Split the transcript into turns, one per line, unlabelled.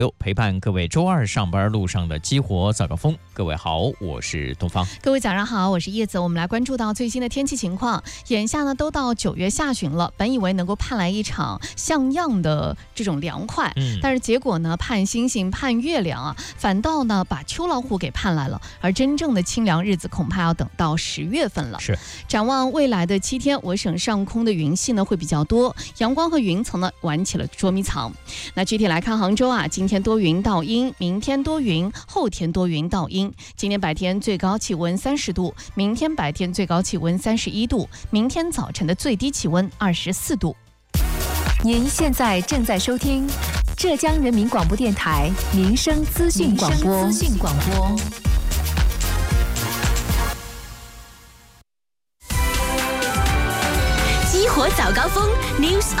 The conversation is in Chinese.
陪伴各位周二上班路上的激活早高峰。各位好，我是东方。
各位早上好，我是叶子。我们来关注到最新的天气情况。眼下呢，都到9月下旬了，本以为能够盼来一场像样的这种凉快，但是结果呢，盼星星盼月亮啊，反倒呢把秋老虎给盼来了。而真正的清凉日子恐怕要等到10月份了。
是，
展望未来的7天，我省上空的云系呢会比较多，阳光和云层呢玩起了捉迷藏。那具体来看杭州啊，今天多云到阴，明天多云，后天多云到阴。今天白天最高气温30度，明天白天最高气温31度，明天早晨的最低气温24度。
您现在正在收听浙江人民广播电台民生资讯广播。
激活早高峰 News